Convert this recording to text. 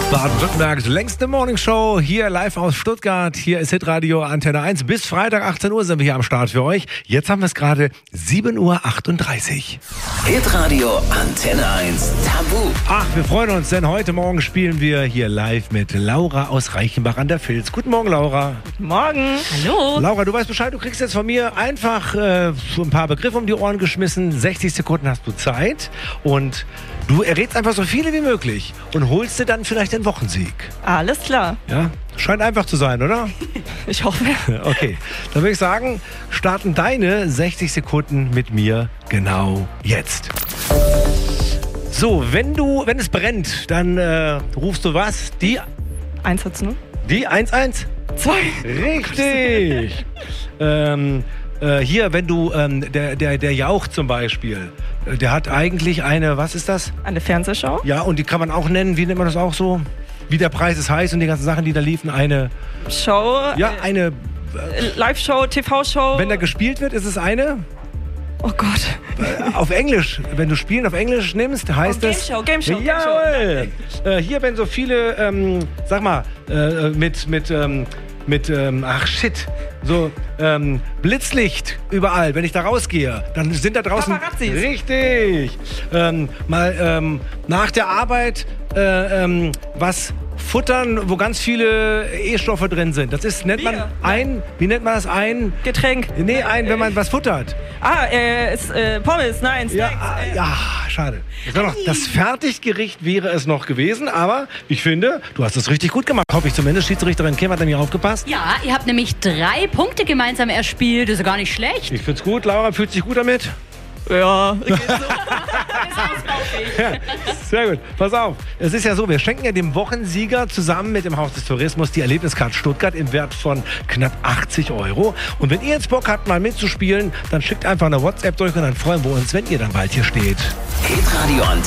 Baden-Württembergs längste Morningshow, hier live aus Stuttgart. Hier ist Hitradio Antenne 1. Bis Freitag 18 Uhr sind wir hier am Start für euch. Jetzt haben wir es gerade 7:38 Uhr. Hitradio Antenne 1 Tabu. Ach, wir freuen uns, denn heute Morgen spielen wir hier live mit Laura aus Reichenbach an der Vils. Guten Morgen, Laura. Guten Morgen. Hallo. Laura, du weißt Bescheid, du kriegst jetzt von mir einfach so ein paar Begriffe um die Ohren geschmissen. 60 Sekunden hast du Zeit und du errätst einfach so viele wie möglich und holst dir dann vielleicht den Wochensieg. Alles klar. Ja, scheint einfach zu sein, oder? Ich hoffe. Okay, dann würde ich sagen, starten deine 60 Sekunden mit mir genau jetzt. So, wenn es brennt, dann rufst du was? Die 1 hat's nur. Die 11? 2. Richtig. Hier, wenn du, der Jauch zum Beispiel, der hat eigentlich eine, was ist das? Eine Fernsehshow. Ja, und die kann man auch nennen, wie nennt man das auch so? Wie der Preis ist heiß und die ganzen Sachen, die da liefen, eine... Show. Ja, eine... Live-Show, TV-Show. Wenn da gespielt wird, ist es eine... Oh Gott. Auf Englisch, wenn du Spielen auf Englisch nimmst, heißt es... Game Show. Jawohl. Hier, wenn so viele, sag mal, so Blitzlicht überall, wenn ich da rausgehe, dann sind da draußen... Paparazzis. Richtig. Nach der Arbeit was futtern, wo ganz viele E-Stoffe drin sind. Das ist, nennt man wie nennt man das? Ein Getränk. Nee, wenn man was futtert. Pommes, nein, Snacks. Ja, schade. Das Fertiggericht wäre es noch gewesen, aber ich finde, du hast es richtig gut gemacht. Hoffe ich zumindest. Schiedsrichterin Kim hat nämlich aufgepasst. Ja, ihr habt nämlich 3 Punkte gemeinsam erspielt. Das ist ja gar nicht schlecht. Ich find's gut. Laura, fühlt sich gut damit? Ja. Ja, sehr gut. Pass auf. Es ist ja so, wir schenken ja dem Wochensieger zusammen mit dem Haus des Tourismus die Erlebniskarte Stuttgart im Wert von knapp 80 €. Und wenn ihr jetzt Bock habt, mal mitzuspielen, dann schickt einfach eine WhatsApp durch und dann freuen wir uns, wenn ihr dann bald hier steht. Hitradio Antenne